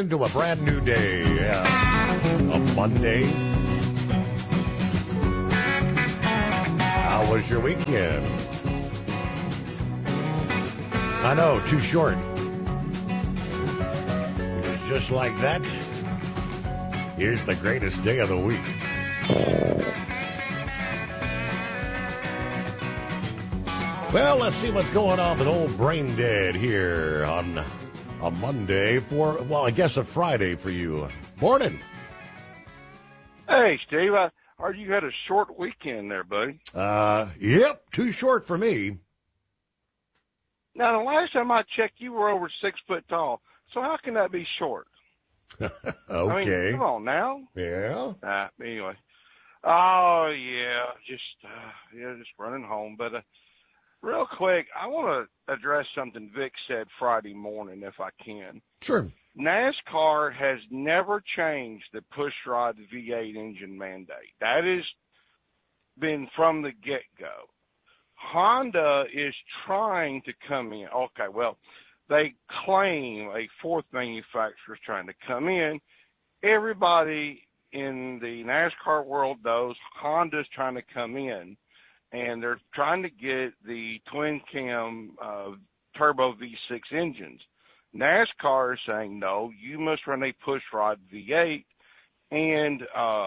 into a brand new day. A Monday. How was your weekend? I know, too short. Just like that, here's the greatest day of the week. Well, let's see what's going on with old Brain Dead here on a Monday I guess a Friday for you. Morning. Hey, Steve, I heard you had a short weekend there, buddy. Yep, too short for me. Now, the last time I checked, you were over 6 foot tall. So how can that be short? Okay. I mean, come on now. Yeah. Anyway. Oh, yeah, just running home. But real quick, I want to address something Vic said Friday morning, if I can. Sure. NASCAR has never changed the pushrod V8 engine mandate. That has been from the get-go. Honda is trying to come in. Okay, well, they claim a fourth manufacturer is trying to come in. Everybody in the NASCAR world knows Honda's trying to come in, and they're trying to get the twin-cam turbo V6 engines. NASCAR is saying, no, you must run a pushrod V8, and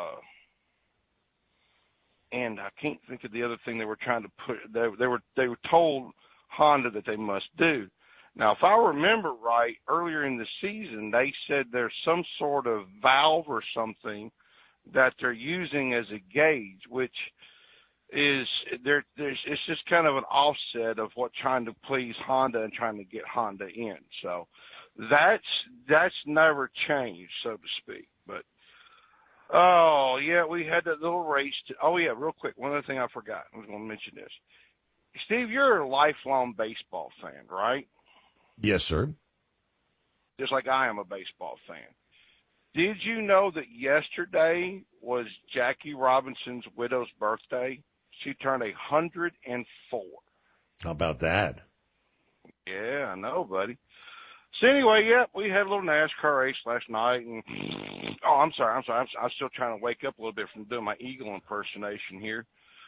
I can't think of the other thing they were trying to put. They were told Honda that they must do. Now, if I remember right, earlier in the season, they said there's some sort of valve or something that they're using as a gauge, which is it's just kind of an offset of what trying to please Honda and trying to get Honda in. So that's never changed, so to speak. But oh yeah, we had that little race. Oh yeah, real quick, one other thing I forgot. I was going to mention this. Steve, you're a lifelong baseball fan, right? Yes, sir. Just like I am a baseball fan. Did you know that yesterday was Jackie Robinson's widow's birthday? She turned 104. How about that? Yeah, I know, buddy. So anyway, we had a little NASCAR race last night, and I'm sorry. I'm still trying to wake up a little bit from doing my Eagle impersonation here.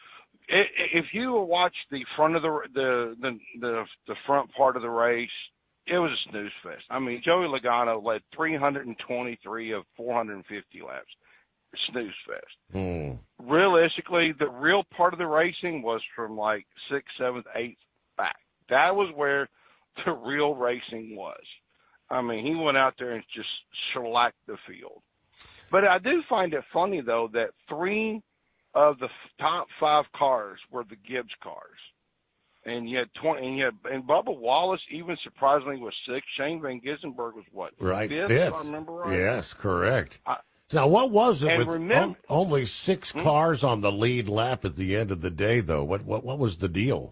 If you watch the front of the front part of the race, it was a snooze fest. I mean, Joey Logano led 323 of 450 laps. Snooze fest. Realistically, the real part of the racing was from like 6th, 7th, 8th back. That was where the real racing was. I mean, he went out there and just shellacked the field. But I do find it funny, though, that 3 of the top 5 cars were the Gibbs cars. And you had 20, and Bubba Wallace, even surprisingly, was 6th. Shane Van Gisbergen was what? Right, 5th, 5th. if I remember right. Yes, correct. Now, what was it with only 6 cars on the lead lap at the end of the day, though? What was the deal?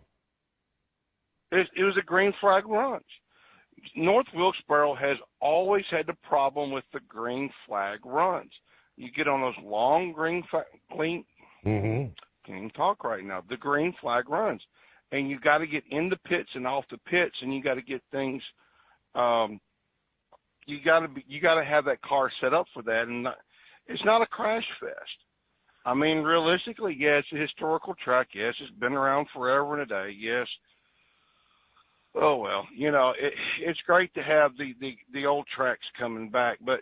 It was a green flag runs. North Wilkesboro has always had the problem with the green flag runs. You get on those long green flag, can't even talk right now, the green flag runs. And you got to get in the pits and off the pits, and you got to get things. You got to have that car set up for that, and it's not a crash fest. I mean, realistically, yes, it's a historical track. Yes, it's been around forever and a day. Yes. Oh well, it's great to have the old tracks coming back, but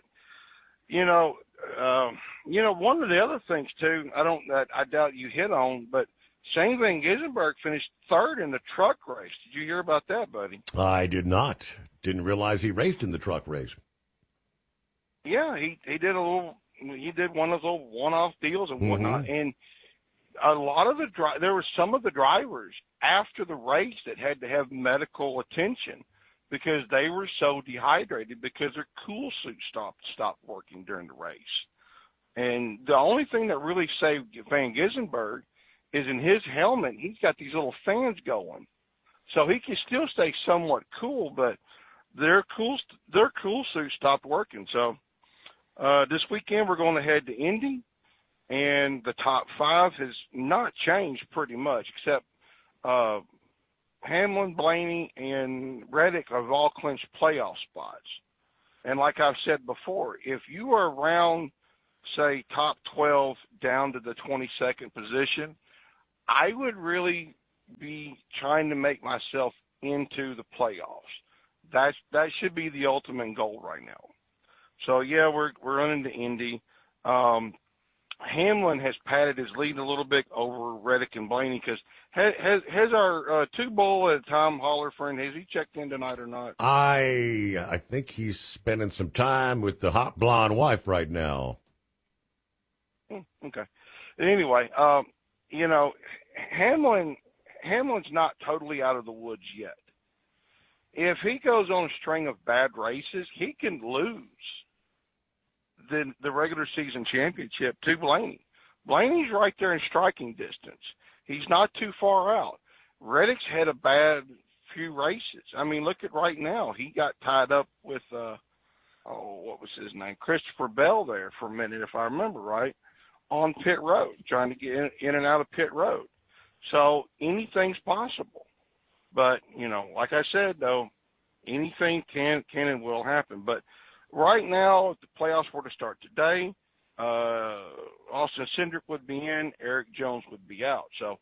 one of the other things too. I doubt you hit on, but Shane Van Gisbergen finished 3rd in the truck race. Did you hear about that, buddy? I did not. Didn't realize he raced in the truck race. Yeah, he did one of those little one-off deals and whatnot. And a lot of there were some of the drivers after the race that had to have medical attention because they were so dehydrated because their cool suit stopped working during the race. And the only thing that really saved Van Gisbergen is in his helmet, he's got these little fans going. So he can still stay somewhat cool, but their cool suit stopped working. So this weekend we're going to head to Indy, and the top 5 has not changed pretty much, except Hamlin, Blaney, and Reddick have all clinched playoff spots. And like I've said before, if you are around, say, top 12 down to the 22nd position, I would really be trying to make myself into the playoffs. That should be the ultimate goal right now. So, yeah, we're running to Indy. Hamlin has padded his lead a little bit over Reddick and Blaney because has our two-bull Tom Holler friend, has he checked in tonight or not? I think he's spending some time with the hot blonde wife right now. Okay. Anyway, Hamlin's not totally out of the woods yet. If he goes on a string of bad races, he can lose the regular season championship to Blaney. Blaney's right there in striking distance. He's not too far out. Reddick's had a bad few races. I mean, look at right now. He got tied up with, what was his name? Christopher Bell there for a minute, if I remember right, on pit road, trying to get in and out of pit road. So anything's possible. But, like I said, though, anything can and will happen. But right now, if the playoffs were to start today, Austin Cindric would be in, Eric Jones would be out. So,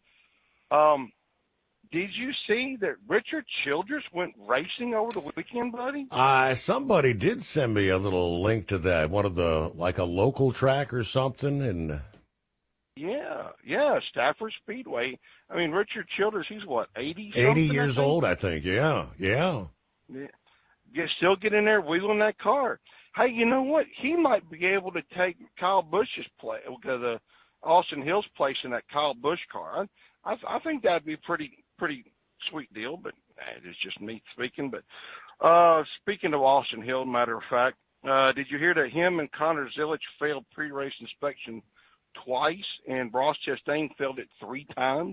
did you see that Richard Childress went racing over the weekend, buddy? Somebody did send me a little link to that, one of the, like a local track or something, and yeah, Stafford Speedway. I mean, Richard Childress, he's what, 80? 80 years old, I think. Yeah. Still get in there wheeling that car. Hey, you know what? He might be able to take Kyle Busch's place, because Austin Hill's place in that Kyle Busch car. I think that'd be pretty sweet deal, but it's just me speaking. But speaking of Austin Hill, matter of fact, did you hear that him and Connor Zilisch failed pre-race inspection twice, and Ross Chastain failed it 3 times?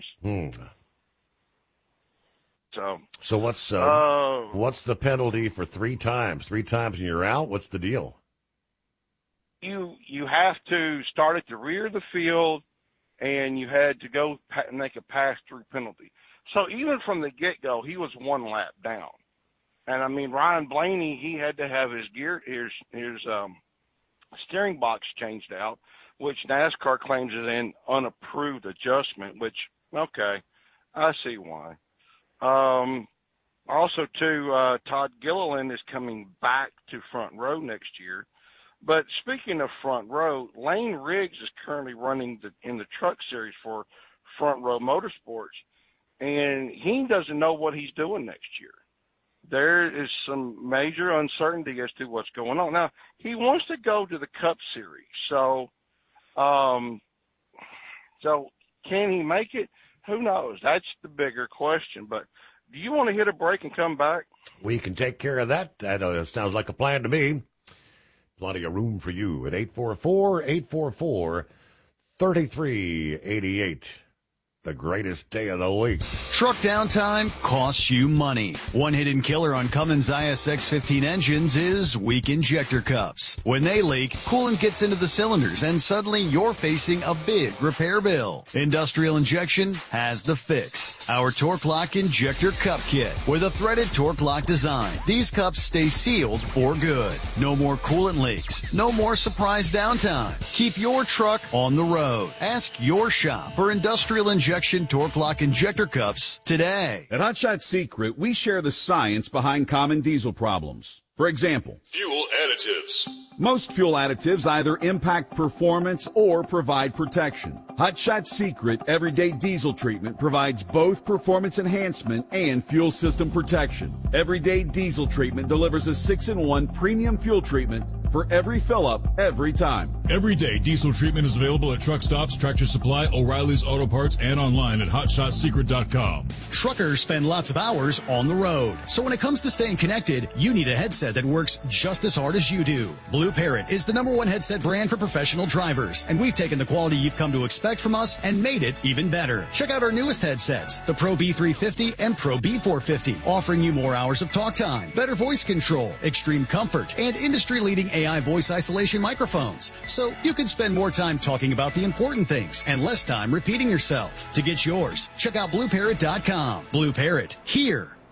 So what's the penalty for 3 times? 3 times and you're out? What's the deal? You have to start at the rear of the field, and you had to go make a pass-through penalty. So even from the get-go, he was 1 lap down. And I mean, Ryan Blaney, he had to have his steering box changed out, which NASCAR claims is an unapproved adjustment, which, okay, I see why. Also, too, Todd Gilliland is coming back to front row next year. But speaking of front row, Lane Riggs is currently running in the truck series for Front Row Motorsports, and he doesn't know what he's doing next year. There is some major uncertainty as to what's going on. Now, he wants to go to the Cup Series, so can he make it? Who knows? That's the bigger question. But do you want to hit a break and come back? We can take care of that. That sounds like a plan to me. Plenty of room for you at 844-844-3388. The greatest day of the week. Truck downtime costs you money. One hidden killer on Cummins ISX-15 engines is weak injector cups. When they leak, coolant gets into the cylinders and suddenly you're facing a big repair bill. Industrial Injection has the fix. Our Torque Lock Injector Cup Kit with a threaded Torque Lock design. These cups stay sealed for good. No more coolant leaks. No more surprise downtime. Keep your truck on the road. Ask your shop for Industrial Injection Torque Lock Injector Cups today. At Hot Shot Secret, we share the science behind common diesel problems. For example, fuel additives. Most fuel additives either impact performance or provide protection. Hot Shot Secret Everyday Diesel Treatment provides both performance enhancement and fuel system protection. Everyday Diesel Treatment delivers a 6-in-1 premium fuel treatment for every fill-up, every time. Everyday Diesel Treatment is available at truck stops, Tractor Supply, O'Reilly's Auto Parts, and online at HotShotSecret.com. Truckers spend lots of hours on the road. So when it comes to staying connected, you need a headset that works just as hard as you do. Blue Parrot is the #1 headset brand for professional drivers, and we've taken the quality you've come to expect from us and made it even better. Check out our newest headsets, the Pro B350 and Pro B450, offering you more hours of talk time, better voice control, extreme comfort, and industry-leading AI voice isolation microphones. So you can spend more time talking about the important things and less time repeating yourself. To get yours, check out BlueParrot.com. Blue Parrot, here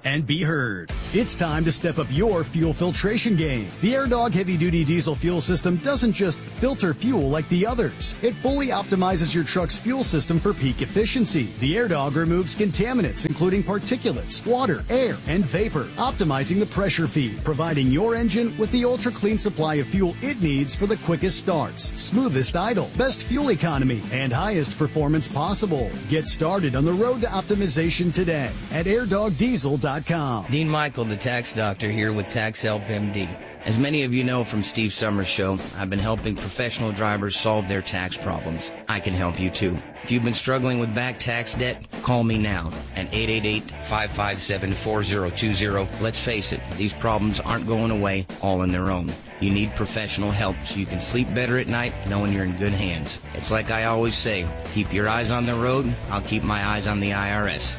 and be heard. It's time to step up your fuel filtration game. The AirDog heavy-duty diesel fuel system doesn't just filter fuel like the others. It fully optimizes your truck's fuel system for peak efficiency. The AirDog removes contaminants, including particulates, water, air, and vapor, optimizing the pressure feed, providing your engine with the ultra-clean supply of fuel it needs for the quickest starts, smoothest idle, best fuel economy, and highest performance possible. Get started on the road to optimization today at airdogdiesel.com. Dean Michael, the tax doctor, here with Tax Help MD. As many of you know from Steve Summers' show, I've been helping professional drivers solve their tax problems. I can help you too. If you've been struggling with back tax debt, call me now at 888-557-4020. Let's face it, these problems aren't going away all on their own. You need professional help so you can sleep better at night knowing you're in good hands. It's like I always say, keep your eyes on the road, I'll keep my eyes on the IRS.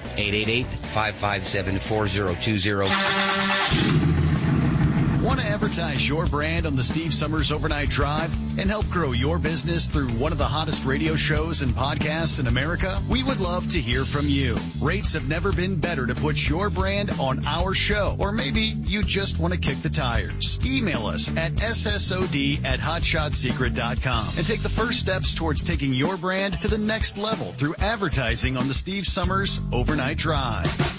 888-557-4020. Want to advertise your brand on the Steve Summers Overnight Drive and help grow your business through one of the hottest radio shows and podcasts in America? We would love to hear from you. Rates have never been better to put your brand on our show. Or maybe you just want to kick the tires. Email us at ssod@hotshotsecret.com and take the first steps towards taking your brand to the next level through advertising on the Steve Summers Overnight Drive.